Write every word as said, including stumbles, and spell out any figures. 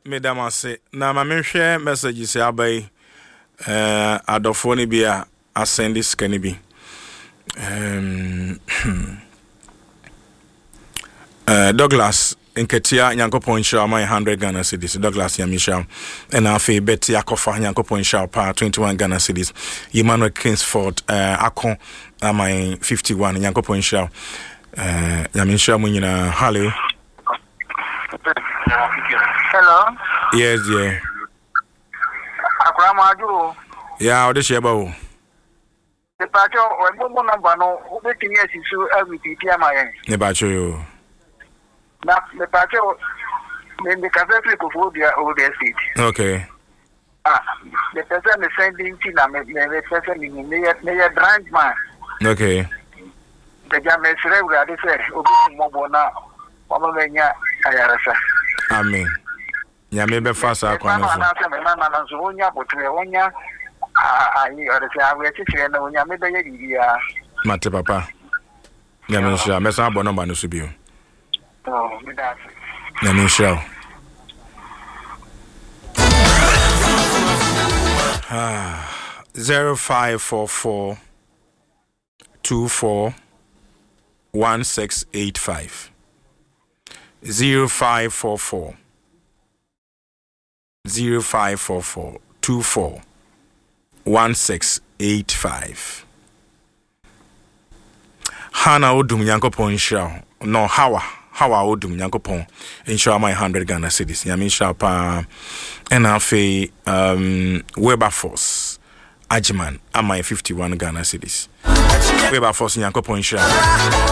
Madam Ase, na ma menhwe messages abai eh adofo ne bia asend this can be. Um uh Douglas Nketia Nyankopon Sha my one hundred Ghana cedis. Douglas Yamisha and afi Betty Akofa Nyankopon Sha pa twenty-one Ghana cedis. Emmanuel Kingsford uh Akon my fifty-one Nyankopon Sha uh Yamisha munyina. Hello. Hello. Yes, yeah. Akramaju. Yeah, what is your bow? The patio or Bobo number no waiting yes issue every T M I. Nebacho. Now the patio then the cafe for the old estate. Okay. Ah, the person is sending Tina, the person in the branch man. Okay. The James regular, they say, Obi Mobona, Omavenia, Ayarasa. Amen. Nyame be fast akwa no. Na na na na na so onya botre onya ah ayi ore se awe chichire na onya me be ye bibia. Mate papa. Nyame nsha me san abo number no so bio. Oh, me that. Nyame nsha. Ah zero five four four two four one six eight five zero five four four Zero five four four two four one six eight five. Hana Odum Yankopon Shao. No Hawa Hawa Odum Yankopon in Shaw my hundred Ghana cities. Yamin Shapa and Afe um Weberforce Ajiman am my fifty one Ghana cities. Weberforce Yankopon Shao.